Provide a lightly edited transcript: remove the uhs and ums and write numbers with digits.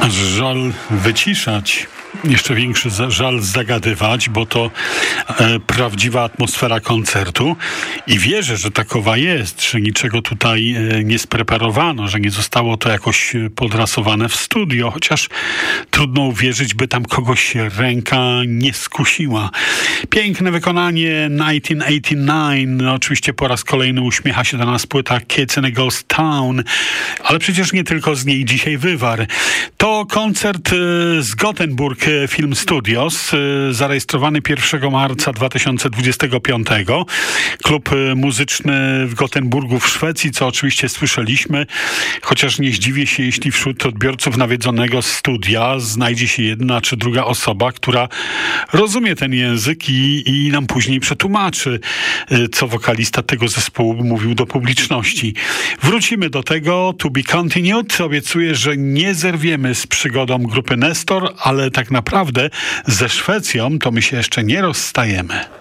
Aż żal wyciszać, jeszcze większy żal zagadywać, bo to prawdziwa atmosfera koncertu i wierzę, że takowa jest, że niczego tutaj nie spreparowano, że nie zostało to jakoś podrasowane w studio, chociaż trudno uwierzyć, by tam kogoś ręka nie skusiła. Piękne wykonanie 1989, oczywiście po raz kolejny uśmiecha się do nas płyta Kids in a Ghost Town, ale przecież nie tylko z niej dzisiaj wywar. To koncert z Gothenburg Film Studios, zarejestrowany 1 marca 2025. Klub muzyczny w Gotenburgu w Szwecji, co oczywiście słyszeliśmy, chociaż nie zdziwię się, jeśli wśród odbiorców nawiedzonego studia znajdzie się jedna czy druga osoba, która rozumie ten język i nam później przetłumaczy, co wokalista tego zespołu mówił do publiczności. Wrócimy do tego, to be continued. Obiecuję, że nie zerwiemy z przygodą grupy Nestor, ale tak naprawdę ze Szwecją to my się jeszcze nie rozstajemy.